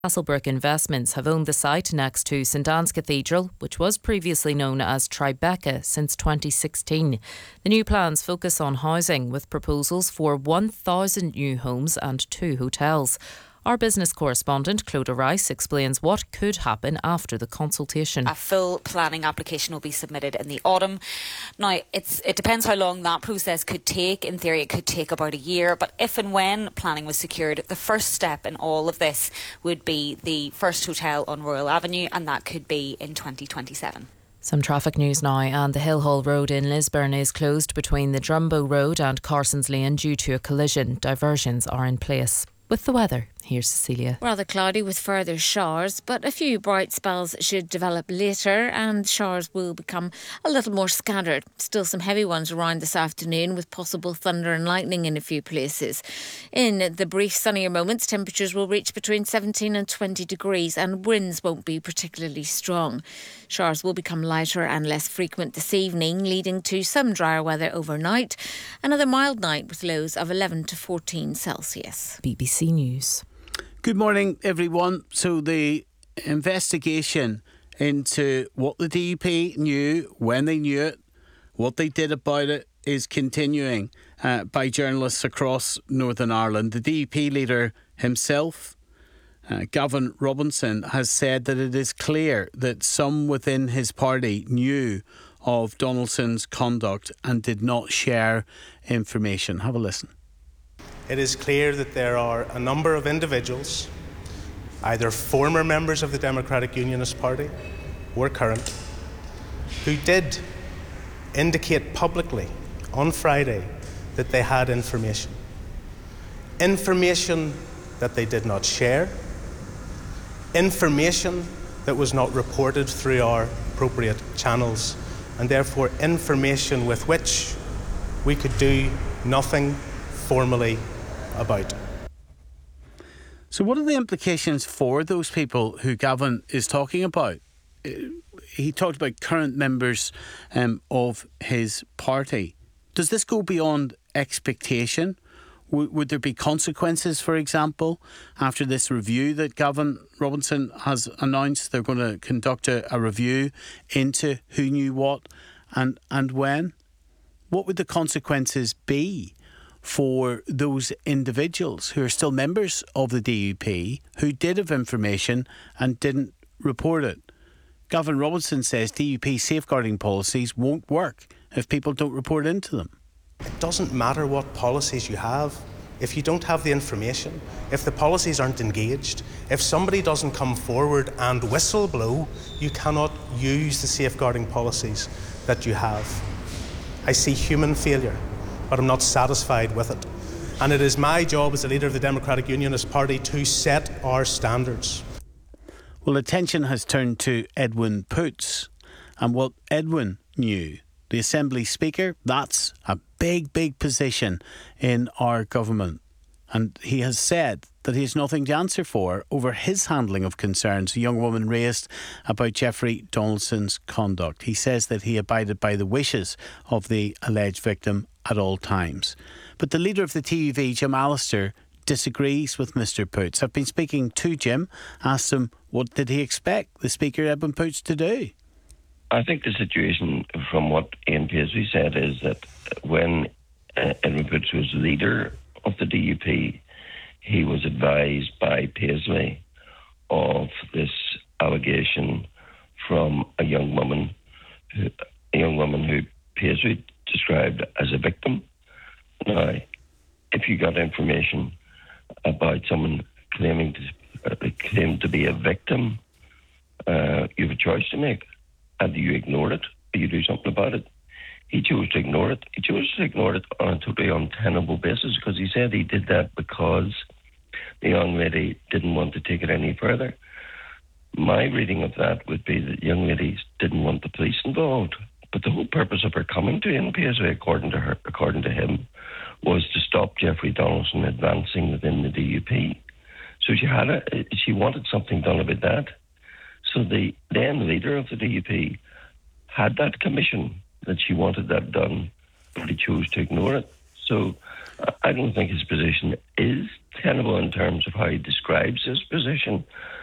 Castlebrook Investments have owned the site next to St Anne's Cathedral, which was previously known as Tribeca, since 2016. The new plans focus on housing, with proposals for 1,000 new homes and 2 hotels. Our business correspondent, Clodagh Rice, explains what could happen after the consultation. A full planning application will be submitted in the autumn. Now, it depends how long that process could take. In theory, it could take about a year. But if and when planning was secured, the first step in all of this would be the first hotel on Royal Avenue, and that could be in 2027. Some traffic news now, and the Hillhall Road in Lisburn is closed between the Drumbo Road and Carsons Lane due to a collision. Diversions are in place. With the weather, here's Cecilia. Rather cloudy with further showers, but a few bright spells should develop later and showers will become a little more scattered. Still some heavy ones around this afternoon with possible thunder and lightning in a few places. In the brief sunnier moments, temperatures will reach between 17 and 20 degrees and winds won't be particularly strong. Showers will become lighter and less frequent this evening, leading to some drier weather overnight. Another mild night with lows of 11 to 14 Celsius. BBC News. Good morning, everyone. So the investigation into what the DUP knew, when they knew it, what they did about it, is continuing by journalists across Northern Ireland. The DUP leader himself, Gavin Robinson, has said that it is clear that some within his party knew of Donaldson's conduct and did not share information. Have a listen. It is clear that there are a number of individuals, either former members of the Democratic Unionist Party or current, who did indicate publicly on Friday that they had information. Information that they did not share, information that was not reported through our appropriate channels, and therefore information with which we could do nothing formally about. So what are the implications for those people who Gavin is talking about? He talked about current members of his party. Does this go beyond expectation? Would there be consequences, for example, after this review that Gavin Robinson has announced? They're going to conduct a review into who knew what and when. What would the consequences be for those individuals who are still members of the DUP who did have information and didn't report it? Gavin Robinson says DUP safeguarding policies won't work if people don't report into them. It doesn't matter what policies you have if you don't have the information, if the policies aren't engaged, if somebody doesn't come forward and whistle blow, you cannot use the safeguarding policies that you have. I see human failure, but I'm not satisfied with it. And it is my job as the leader of the Democratic Unionist Party to set our standards. Well, attention has turned to Edwin Poots and what Edwin knew. The Assembly Speaker, that's a big position in our government. And he has said that he has nothing to answer for over his handling of concerns a young woman raised about Jeffrey Donaldson's conduct. He says that he abided by the wishes of the alleged victim at all times. But the leader of the TUV, Jim Allister, disagrees with Mr Poots. I've been speaking to Jim, asked him what did he expect the Speaker, Edwin Poots, to do. I think the situation, from what Ian Paisley said, is that when Edwin Poots was leader of the DUP, he was advised by Paisley of this allegation from a young woman who Paisley described as a victim. Now, if you got information about someone claimed to be a victim, you have a choice to make. Either you ignore it or you do something about it. He chose to ignore it. He chose to ignore it on a totally untenable basis because he said he did that because the young lady didn't want to take it any further. My reading of that would be that young ladies didn't want the police involved. But the whole purpose of her coming to NPSA, according to him, was to stop Jeffrey Donaldson advancing within the DUP. So she wanted something done about that. So the then leader of the DUP had that commission that she wanted that done, but he chose to ignore it. So I don't think his position is tenable in terms of how he describes his position.